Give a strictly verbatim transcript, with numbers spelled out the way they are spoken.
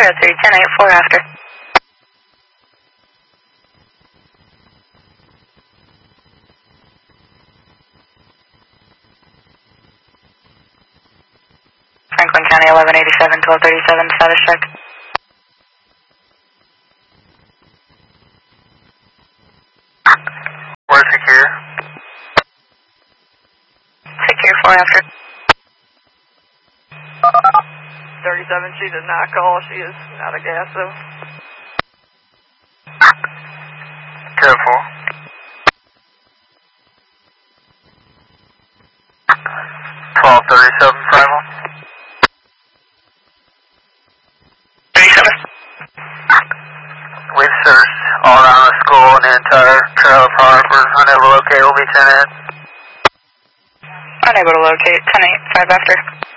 zero three, ten eight, four after. Franklin County, eleven eighty-seven, twelve thirty-seven, status check. We're secure. Secure, four after. thirty-seven, she did not call. She is out of gas, though. Careful. twelve thirty-seven, Primal. thirty-seven. We've searched all around the school and the entire trailer park. We're unable to locate. We'll be ten eight. Unable to locate, ten eight, five after.